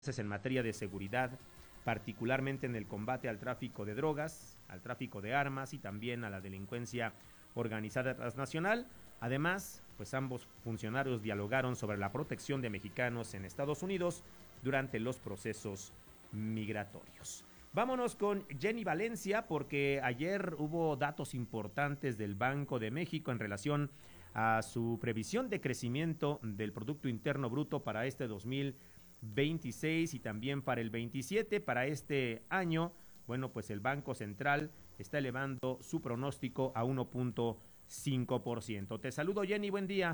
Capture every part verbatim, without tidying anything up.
en materia de seguridad, particularmente en el combate al tráfico de drogas, al tráfico de armas y también a la delincuencia organizada transnacional. Además, pues ambos funcionarios dialogaron sobre la protección de mexicanos en Estados Unidos durante los procesos migratorios. Vámonos con Jenny Valencia, porque ayer hubo datos importantes del Banco de México en relación a su previsión de crecimiento del Producto Interno Bruto para este dos mil veintiséis y también para el veintisiete. Para este año, bueno, pues el Banco Central está elevando su pronóstico a uno punto cinco por ciento. Te saludo, Jenny, buen día.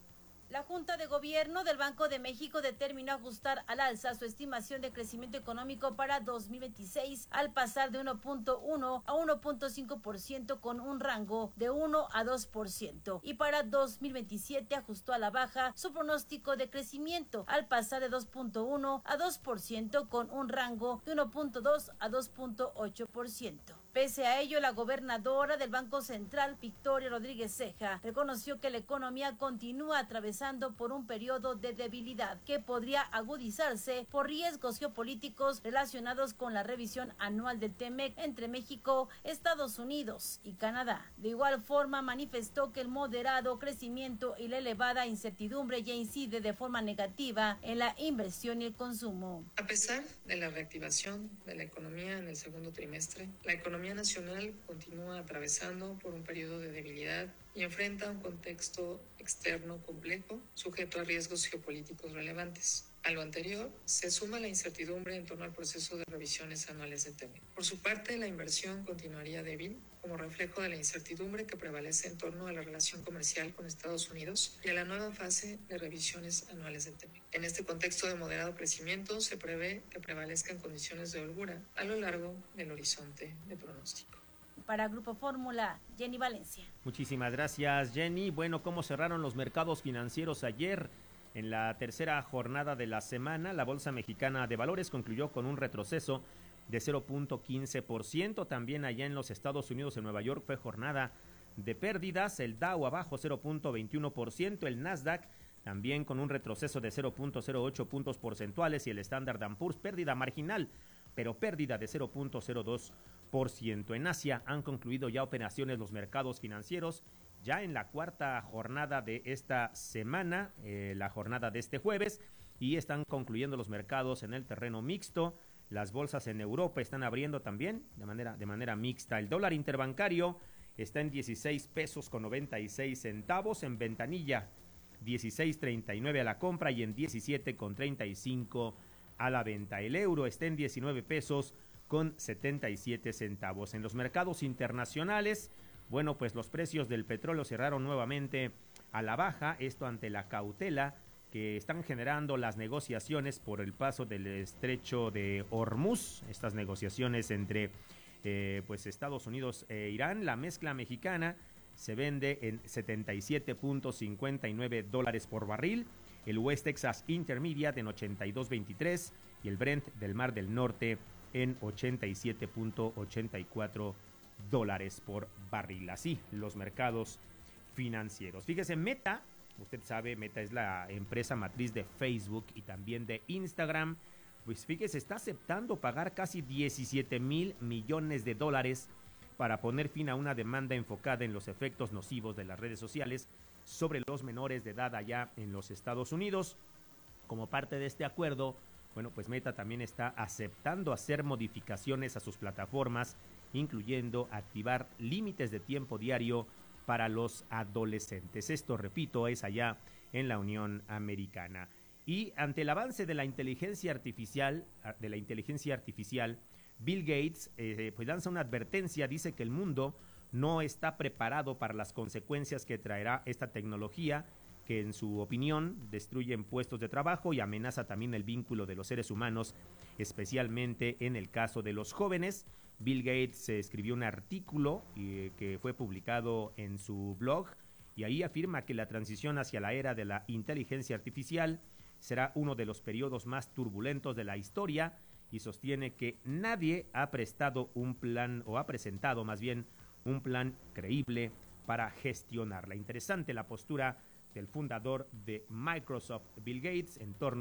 La Junta de Gobierno del Banco de México determinó ajustar al alza su estimación de crecimiento económico para dos mil veintiséis al pasar de uno punto uno a uno punto cinco por ciento con un rango de uno a dos por ciento, y para dos mil veintisiete ajustó a la baja su pronóstico de crecimiento al pasar de dos punto uno a dos por ciento con un rango de uno punto dos a dos punto ocho por ciento. Pese a ello, la gobernadora del Banco Central, Victoria Rodríguez Ceja, reconoció que la economía continúa atravesando por un periodo de debilidad que podría agudizarse por riesgos geopolíticos relacionados con la revisión anual del TEMEC entre México, Estados Unidos y Canadá. De igual forma, manifestó que el moderado crecimiento y la elevada incertidumbre ya incide de forma negativa en la inversión y el consumo. A pesar de la reactivación de la economía en el segundo trimestre, la economía nacional continúa atravesando por un periodo de debilidad y enfrenta un contexto externo complejo, sujeto a riesgos geopolíticos relevantes. A lo anterior, se suma la incertidumbre en torno al proceso de revisiones anuales de TEMEC. Por su parte, la inversión continuaría débil, como reflejo de la incertidumbre que prevalece en torno a la relación comercial con Estados Unidos y a la nueva fase de revisiones anuales de TEMEC. En este contexto de moderado crecimiento, se prevé que prevalezcan condiciones de holgura a lo largo del horizonte de pronóstico. Para Grupo Fórmula, Jenny Valencia. Muchísimas gracias, Jenny. Bueno, ¿cómo cerraron los mercados financieros ayer? En la tercera jornada de la semana, la Bolsa Mexicana de Valores concluyó con un retroceso de cero punto quince por ciento. También allá en los Estados Unidos, en Nueva York, fue jornada de pérdidas. El Dow abajo cero punto veintiuno por ciento, el Nasdaq también con un retroceso de cero punto cero ocho puntos porcentuales y el Standard and Poor's pérdida marginal, pero pérdida de cero punto cero dos por ciento. En Asia han concluido ya operaciones los mercados financieros ya en la cuarta jornada de esta semana, eh, la jornada de este jueves, y están concluyendo los mercados en el terreno mixto. Las bolsas en Europa están abriendo también de manera, de manera mixta. El dólar interbancario está en dieciséis pesos con noventa y seis centavos, en ventanilla dieciséis treinta y nueve a la compra y en diecisiete con treinta y cinco a la venta. El euro está en diecinueve pesos con setenta y siete centavos. En los mercados internacionales, bueno, pues los precios del petróleo cerraron nuevamente a la baja, esto ante la cautela que están generando las negociaciones por el paso del estrecho de Hormuz, estas negociaciones entre eh, pues Estados Unidos e Irán. La mezcla mexicana se vende en setenta y siete punto cincuenta y nueve dólares por barril, el West Texas Intermediate en ochenta y dos veintitrés y el Brent del Mar del Norte en ochenta y siete punto ochenta y cuatro dólares por barril. Así los mercados financieros. Fíjese, Meta, usted sabe, Meta es la empresa matriz de Facebook y también de Instagram. Pues fíjese, está aceptando pagar casi diecisiete mil millones de dólares para poner fin a una demanda enfocada en los efectos nocivos de las redes sociales sobre los menores de edad allá en los Estados Unidos. Como parte de este acuerdo, bueno, pues Meta también está aceptando hacer modificaciones a sus plataformas, incluyendo activar límites de tiempo diario para los adolescentes. Esto, repito, es allá en la Unión Americana. Y ante el avance de la inteligencia artificial, de la inteligencia artificial, Bill Gates eh, pues lanza una advertencia, dice que el mundo no está preparado para las consecuencias que traerá esta tecnología, que en su opinión destruyen puestos de trabajo y amenaza también el vínculo de los seres humanos, especialmente en el caso de los jóvenes. Bill Gates escribió un artículo eh, que fue publicado en su blog y ahí afirma que la transición hacia la era de la inteligencia artificial será uno de los periodos más turbulentos de la historia y sostiene que nadie ha prestado un plan o ha presentado más bien un plan creíble para gestionarla. Interesante la postura del fundador de Microsoft, Bill Gates, en torno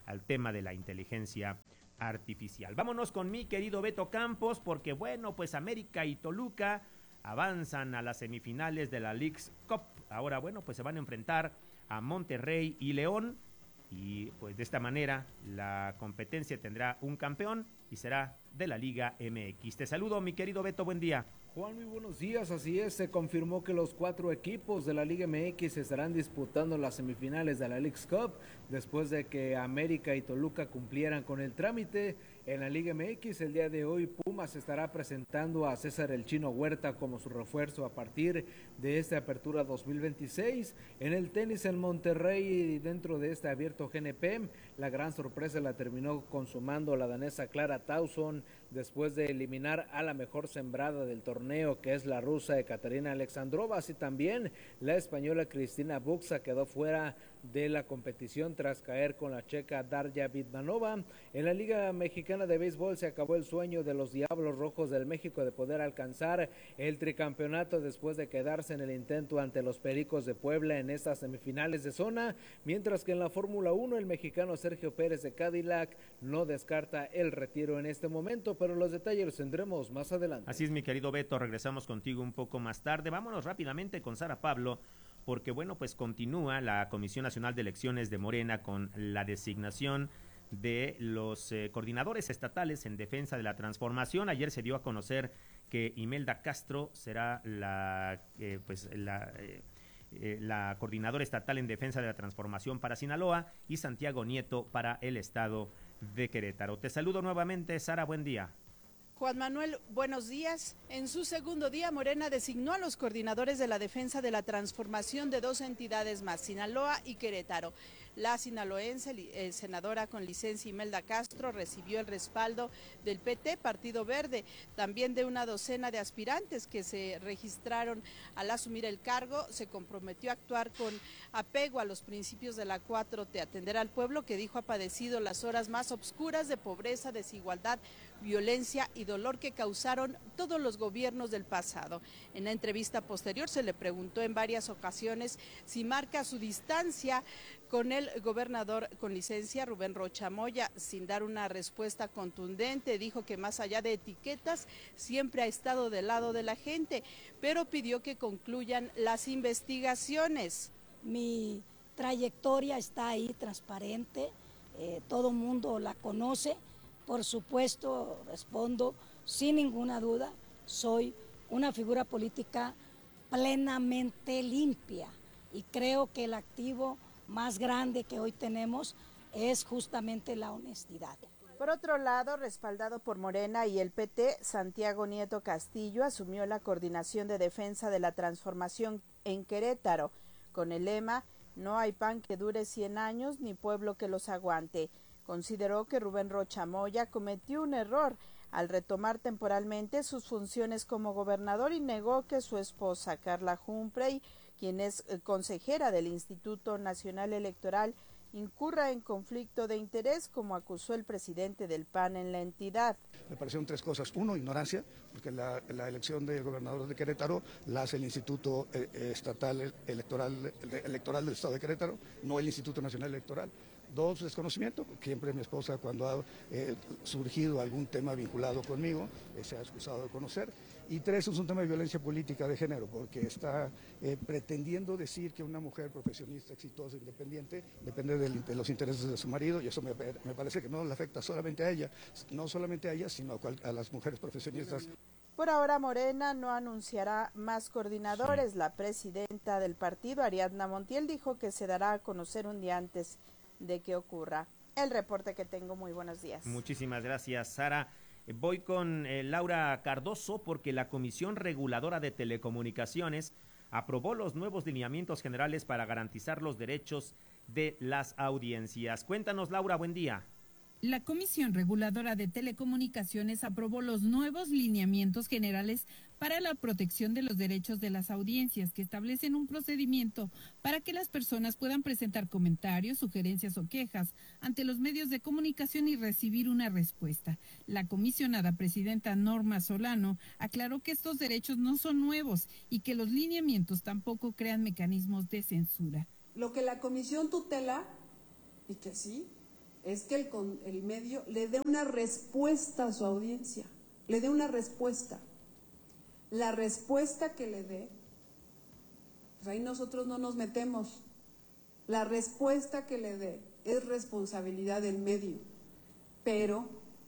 al tema de la inteligencia artificial. Vámonos con mi querido Beto Campos, porque bueno, pues América y Toluca avanzan a las semifinales de la Leagues Cup. Ahora, bueno, pues se van a enfrentar a Monterrey y León, y pues de esta manera la competencia tendrá un campeón y será de la Liga M X. Te saludo, mi querido Beto, buen día. Juan, muy buenos días. Así es, se confirmó que los cuatro equipos de la Liga M X estarán disputando las semifinales de la Leagues Cup después de que América y Toluca cumplieran con el trámite. En la Liga M X el día de hoy Pumas estará presentando a César el Chino Huerta como su refuerzo a partir de esta apertura dos mil veintiséis. En el tenis en Monterrey, dentro de este abierto G N P, la gran sorpresa la terminó consumando la danesa Clara Tauson después de eliminar a la mejor sembrada del torneo, que es la rusa Ekaterina Alexandrova. Así también la española Cristina Buxa quedó fuera de la competición tras caer con la checa Darya Vidmanova. En la Liga Mexicana de Béisbol se acabó el sueño de los Diablos Rojos del México de poder alcanzar el tricampeonato después de quedarse en el intento ante los Pericos de Puebla en estas semifinales de zona, mientras que en la Fórmula uno el mexicano Sergio Pérez de Cadillac no descarta el retiro en este momento, pero los detalles los tendremos más adelante. Así es, mi querido Beto, regresamos contigo un poco más tarde. Vámonos rápidamente con Sara Pablo, porque bueno, pues continúa la Comisión Nacional de Elecciones de Morena con la designación de los eh, coordinadores estatales en defensa de la transformación. Ayer se dio a conocer que Imelda Castro será la eh, pues la eh, eh, la coordinadora estatal en defensa de la transformación para Sinaloa y Santiago Nieto para el estado de Querétaro. Te saludo nuevamente, Sara, buen día. Juan Manuel, buenos días. En su segundo día, Morena designó a los coordinadores de la defensa de la transformación de dos entidades más, Sinaloa y Querétaro. La sinaloense, eh, senadora con licencia Imelda Castro, recibió el respaldo del P T, Partido Verde, también de una docena de aspirantes que se registraron al asumir el cargo. Se comprometió a actuar con apego a los principios de la cuatro T, atender al pueblo que dijo ha padecido las horas más obscuras de pobreza, desigualdad, violencia y dolor que causaron todos los gobiernos del pasado. En la entrevista posterior se le preguntó en varias ocasiones si marca su distancia con el gobernador con licencia Rubén Rocha Moya. Sin dar una respuesta contundente, dijo que más allá de etiquetas siempre ha estado del lado de la gente, pero pidió que concluyan las investigaciones. Mi trayectoria está ahí transparente, eh, todo mundo la conoce. Por supuesto, respondo sin ninguna duda, soy una figura política plenamente limpia y creo que el activo más grande que hoy tenemos es justamente la honestidad. Por otro lado, respaldado por Morena y el P T, Santiago Nieto Castillo asumió la coordinación de defensa de la transformación en Querétaro, con el lema "No hay pan que dure cien años ni pueblo que los aguante". Consideró que Rubén Rocha Moya cometió un error al retomar temporalmente sus funciones como gobernador y negó que su esposa Carla Humphrey, quien es consejera del Instituto Nacional Electoral, incurra en conflicto de interés, como acusó el presidente del P A N en la entidad. Me parecieron tres cosas. Uno, ignorancia, porque la, la elección del gobernador de Querétaro la hace el Instituto eh, Estatal Electoral, Electoral del Estado de Querétaro, no el Instituto Nacional Electoral. Dos, desconocimiento, siempre mi esposa cuando ha eh, surgido algún tema vinculado conmigo, eh, se ha excusado de conocer. Y tres, es un tema de violencia política de género, porque está eh, pretendiendo decir que una mujer profesionista, exitosa, independiente, depende del, de los intereses de su marido, y eso me, me parece que no le afecta solamente a ella, no solamente a ella, sino a, cual, a las mujeres profesionistas. Por ahora, Morena no anunciará más coordinadores. Sí. La presidenta del partido, Ariadna Montiel, dijo que se dará a conocer un día antes de que ocurra. El reporte que tengo, muy buenos días. Muchísimas gracias, Sara. Voy con eh, Laura Cardoso, porque la Comisión Reguladora de Telecomunicaciones aprobó los nuevos lineamientos generales para garantizar los derechos de las audiencias. Cuéntanos, Laura, buen día. La Comisión Reguladora de Telecomunicaciones aprobó los nuevos lineamientos generales para la protección de los derechos de las audiencias, que establecen un procedimiento para que las personas puedan presentar comentarios, sugerencias o quejas ante los medios de comunicación y recibir una respuesta. La comisionada presidenta Norma Solano aclaró que estos derechos no son nuevos y que los lineamientos tampoco crean mecanismos de censura. Lo que la comisión tutela, y que sí, es que el, el medio le dé una respuesta a su audiencia, le dé una respuesta. La respuesta que le dé, pues ahí nosotros no nos metemos. La respuesta que le dé es responsabilidad del medio, pero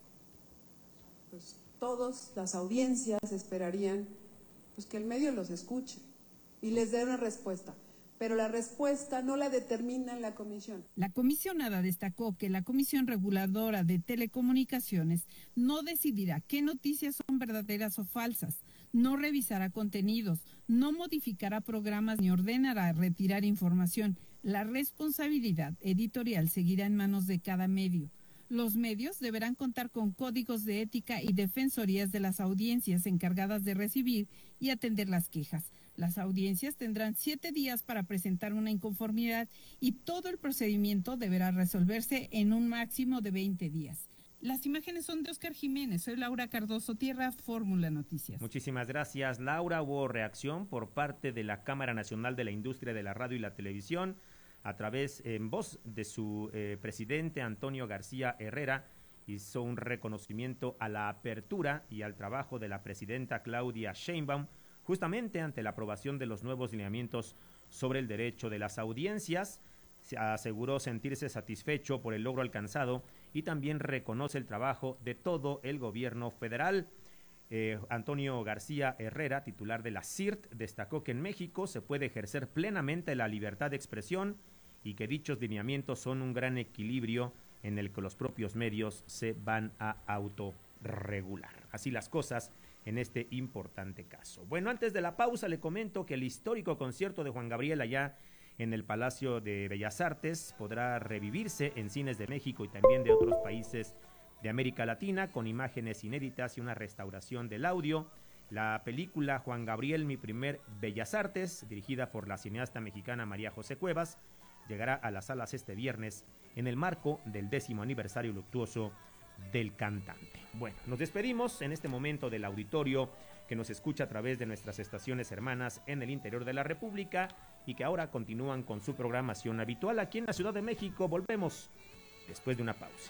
pues todas las audiencias esperarían pues que el medio los escuche y les dé una respuesta. Pero la respuesta no la determina la comisión. La comisionada destacó que la Comisión Reguladora de Telecomunicaciones no decidirá qué noticias son verdaderas o falsas, no revisará contenidos, no modificará programas ni ordenará retirar información. La responsabilidad editorial seguirá en manos de cada medio. Los medios deberán contar con códigos de ética y defensorías de las audiencias encargadas de recibir y atender las quejas. Las audiencias tendrán siete días para presentar una inconformidad y todo el procedimiento deberá resolverse en un máximo de veinte días. Las imágenes son de Oscar Jiménez. Soy Laura Cardoso Tierra, Fórmula Noticias. Muchísimas gracias, Laura. Hubo reacción por parte de la Cámara Nacional de la Industria de la Radio y la Televisión a través, en voz de su eh, presidente, Antonio García Herrera. Hizo un reconocimiento a la apertura y al trabajo de la presidenta Claudia Sheinbaum, justamente ante la aprobación de los nuevos lineamientos sobre el derecho de las audiencias. Se aseguró sentirse satisfecho por el logro alcanzado y también reconoce el trabajo de todo el gobierno federal. Eh, Antonio García Herrera, titular de la C I R T, destacó que en México se puede ejercer plenamente la libertad de expresión y que dichos lineamientos son un gran equilibrio en el que los propios medios se van a autorregular. Así las cosas en este importante caso. Bueno, antes de la pausa le comento que el histórico concierto de Juan Gabriel allá en el Palacio de Bellas Artes podrá revivirse en cines de México y también de otros países de América Latina con imágenes inéditas y una restauración del audio. La película Juan Gabriel, mi primer Bellas Artes, dirigida por la cineasta mexicana María José Cuevas, llegará a las salas este viernes en el marco del décimo aniversario luctuoso del cantante. Bueno, nos despedimos en este momento del auditorio que nos escucha a través de nuestras estaciones hermanas en el interior de la República y que ahora continúan con su programación habitual aquí en la Ciudad de México. Volvemos después de una pausa.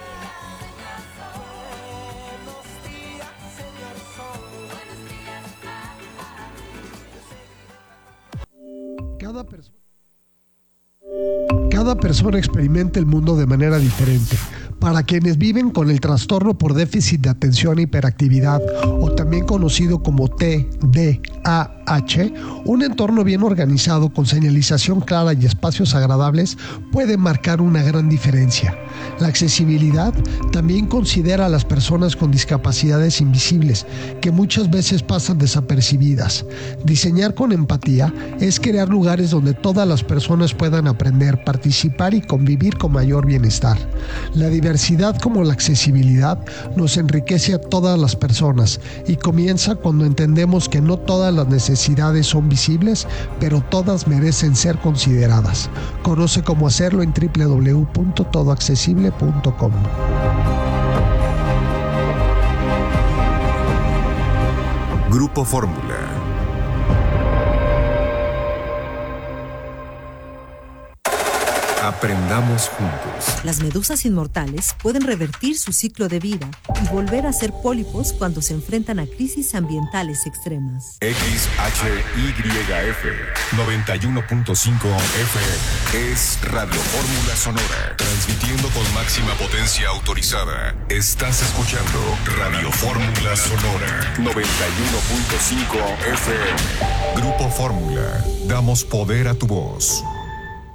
Cada persona Cada persona experimenta el mundo de manera diferente. Para quienes viven con el trastorno por déficit de atención e hiperactividad, o también conocido como T D A H, un entorno bien organizado con señalización clara y espacios agradables puede marcar una gran diferencia. La accesibilidad también considera a las personas con discapacidades invisibles, que muchas veces pasan desapercibidas. Diseñar con empatía es crear lugares donde todas las personas puedan aprender, participar y convivir con mayor bienestar. La diversidad como la accesibilidad nos enriquece a todas las personas y comienza cuando entendemos que no todas las necesidades son visibles, pero todas merecen ser consideradas. Conoce cómo hacerlo en doble u doble u doble u punto todo accesible punto com. Grupo Fórmula. Aprendamos juntos. Las medusas inmortales pueden revertir su ciclo de vida y volver a ser pólipos cuando se enfrentan a crisis ambientales extremas. X H Y F noventa y uno punto cinco F M es Radio Fórmula Sonora, transmitiendo con máxima potencia autorizada. Estás escuchando Radio Fórmula Sonora noventa y uno punto cinco F M. Grupo Fórmula, damos poder a tu voz.